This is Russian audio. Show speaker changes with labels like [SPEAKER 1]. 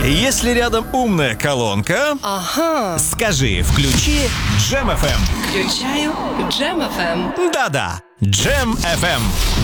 [SPEAKER 1] Если рядом умная колонка, скажи «включи Джем FM».
[SPEAKER 2] Включаю Джем FM.
[SPEAKER 1] Да-да, Джем FM.